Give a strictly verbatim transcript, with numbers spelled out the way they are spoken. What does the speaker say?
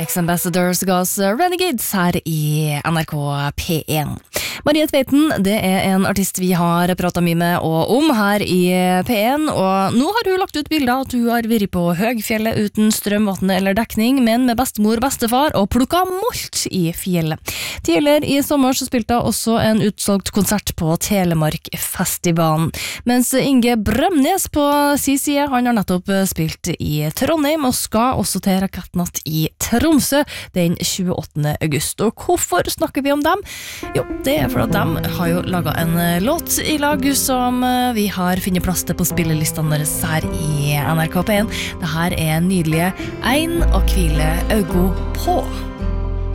Ex-Ambassadors ga oss Renegades her i N R K P one. Marie Tveiten, det er en artist vi har pratet mye med og om her i P one, og nå har hun lagt ut bilder at hun har vært på Høgfjellet uten strøm, vann eller dekning, men med bestemor og bestefar og plukket molt i fjellet. Tidligere i sommer så spilte hun også en utsolgt konsert på Telemarkfestivalen, mens Inge Bremnes på sin side, han har nettopp spilt i Trondheim og skal også til Rakettnatt i Tromsø den tjueåttende august. Og hvorfor snakker vi om dem? Jo, det er for at de har jo laget en låt i lag som vi har funnet plass til på spillelistene våre her i N R K P one. Dette er nydelige Ein og hvile augo på.